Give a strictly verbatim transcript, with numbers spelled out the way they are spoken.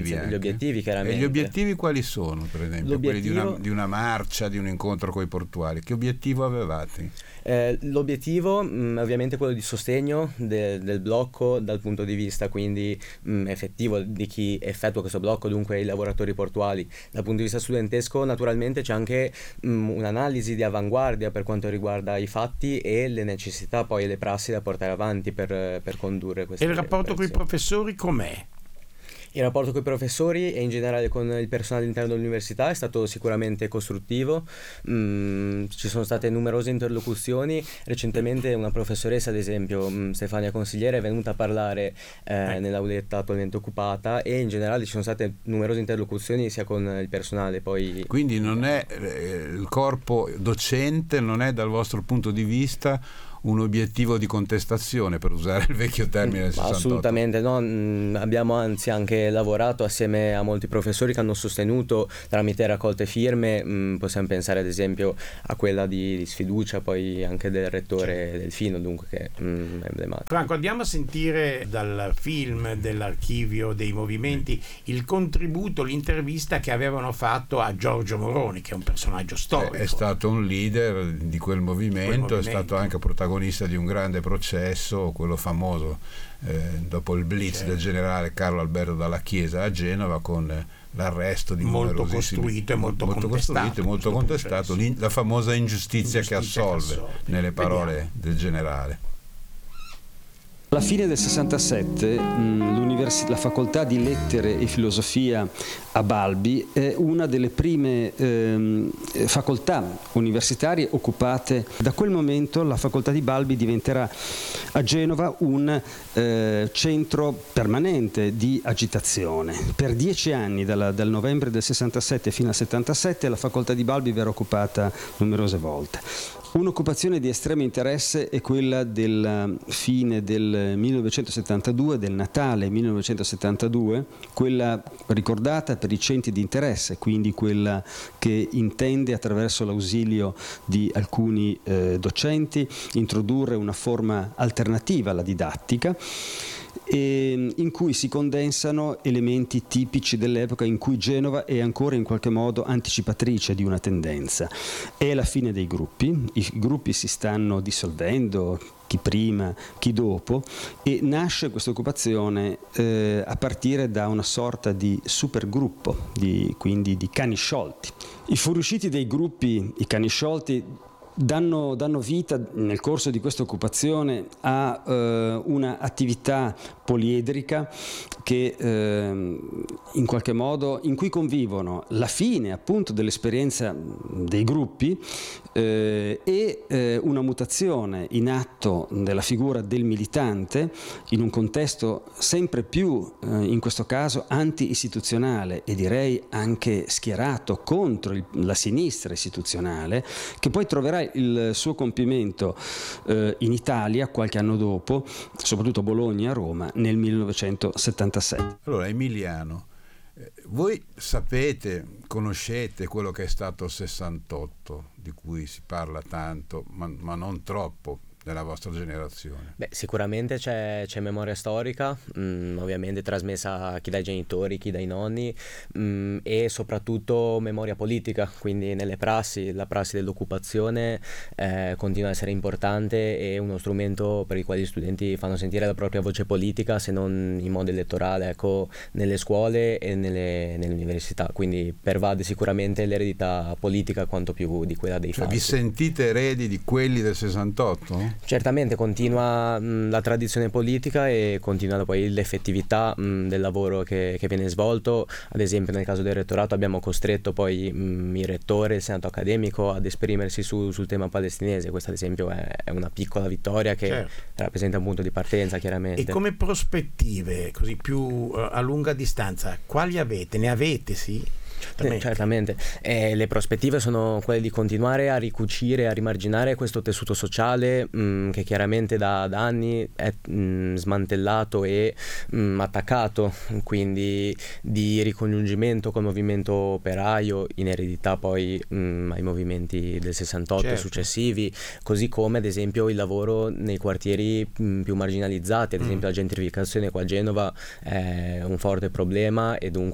esigenze, degli obiettivi chiaramente. E gli obiettivi quali sono, per esempio? Quelli di una, di una marcia, di un incontro con i portuali? Che obiettivo avevate? Eh, l'obiettivo mh, ovviamente quello di sostegno de, del blocco dal punto di vista quindi mh, effettivo di chi effettua questo blocco, dunque i lavoratori portuali. Dal punto di vista studentesco naturalmente c'è anche mh, un'analisi di avanguardia per quanto riguarda i fatti e le necessità poi e le prassi da portare avanti per, per condurre queste. E il rapporto con i professori com'è? Il rapporto con i professori e in generale con il personale all'interno dell'università è stato sicuramente costruttivo. Mm, ci sono state numerose interlocuzioni. Recentemente una professoressa, ad esempio mm, Stefania Consigliere, è venuta a parlare eh, nell'auletta attualmente occupata, e in generale ci sono state numerose interlocuzioni sia con il personale poi. Quindi non è eh, il corpo docente non è dal vostro punto di vista un obiettivo di contestazione, per usare il vecchio termine del sessantotto? Assolutamente no, mm, abbiamo anzi anche lavorato assieme a molti professori che hanno sostenuto tramite raccolte firme, mm, possiamo pensare ad esempio a quella di, di sfiducia poi anche del rettore Delfino, dunque che mm, è emblematico. Franco, andiamo a sentire dal film dell'archivio dei movimenti il contributo, l'intervista che avevano fatto a Giorgio Moroni, che è un personaggio storico. È stato un leader di quel movimento, quel movimento. È stato anche protagonista di un grande processo, quello famoso eh, dopo il blitz certo. del generale Carlo Alberto Dalla Chiesa a Genova, con l'arresto di molto numerosissimi costruito e molto, molto contestato, costruito e molto contestato, la famosa ingiustizia, ingiustizia che assolve, che assolve. nelle parole Vediamo. del generale. Alla fine del sessantasette la facoltà di lettere e filosofia a Balbi è una delle prime ehm, facoltà universitarie occupate. Da quel momento la facoltà di Balbi diventerà a Genova un eh, centro permanente di agitazione. Per dieci anni, dalla, dal novembre del sessantasette fino al settantasette, la facoltà di Balbi verrà occupata numerose volte. Un'occupazione di estremo interesse è quella del fine del millenovecentosettantadue, del Natale millenovecentosettantadue, quella ricordata per i centri di interesse, quindi quella che intende, attraverso l'ausilio di alcuni eh, docenti, introdurre una forma alternativa alla didattica, e in cui si condensano elementi tipici dell'epoca in cui Genova è ancora in qualche modo anticipatrice di una tendenza. È la fine dei gruppi, i gruppi si stanno dissolvendo, chi prima, chi dopo, e nasce questa occupazione eh, a partire da una sorta di supergruppo, di, quindi di cani sciolti. I fuoriusciti dei gruppi, i cani sciolti, Danno, danno vita nel corso di questa occupazione a eh, una attività poliedrica che eh, in qualche modo in cui convivono la fine appunto dell'esperienza dei gruppi eh, e eh, una mutazione in atto della figura del militante in un contesto sempre più eh, in questo caso anti-istituzionale e direi anche schierato contro il, la sinistra istituzionale, che poi troverà il suo compimento eh, in Italia qualche anno dopo, soprattutto a Bologna e a Roma nel millenovecentosettantasette. Allora Emiliano, eh, voi sapete, conoscete quello che è stato il sessantotto, di cui si parla tanto, ma, ma non troppo della vostra generazione? Beh, sicuramente c'è, c'è memoria storica, mh, ovviamente trasmessa chi dai genitori, chi dai nonni, mh, e soprattutto memoria politica, quindi nelle prassi, la prassi dell'occupazione eh, continua a essere importante e uno strumento per il quale gli studenti fanno sentire la propria voce politica, se non in modo elettorale, ecco, nelle scuole e nelle, nelle università, quindi pervade sicuramente l'eredità politica quanto più di quella dei cioè, fatti. Vi sentite eredi di quelli del sessantotto? Certamente continua mh, la tradizione politica e continua poi l'effettività mh, del lavoro che, che viene svolto. Ad esempio nel caso del rettorato abbiamo costretto poi mh, il rettore, il senato accademico ad esprimersi su, sul tema palestinese. Questa ad esempio è, è una piccola vittoria che certo. rappresenta un punto di partenza chiaramente. E come prospettive così più uh, a lunga distanza quali avete? Ne avete sì? Certamente, certamente. Eh, le prospettive sono quelle di continuare a ricucire, a rimarginare questo tessuto sociale mh, che chiaramente da, da anni è mh, smantellato e mh, attaccato, quindi di ricongiungimento col movimento operaio in eredità poi mh, ai movimenti del sessantotto certo. successivi, così come ad esempio il lavoro nei quartieri mh, più marginalizzati, ad esempio mm. la gentrificazione qua a Genova è un forte problema e dunque